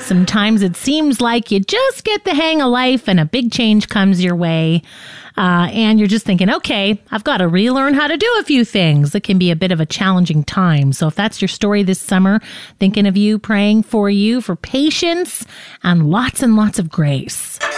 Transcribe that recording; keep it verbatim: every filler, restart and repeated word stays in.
Sometimes it seems like you just get the hang of life and a big change comes your way. Uh, and you're just thinking, okay, I've got to relearn how to do a few things. It can be a bit of a challenging time. So if that's your story this summer, thinking of you, praying for you, for patience and lots and lots of grace.